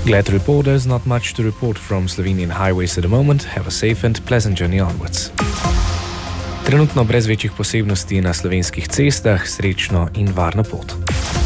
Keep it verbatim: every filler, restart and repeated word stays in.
Glad to report there's not much to report from Slovenian highways at the moment. Have a safe and pleasant journey onwards. Trenutno brez večjih posebnosti na slovenskih cestah, srečno in varno pot.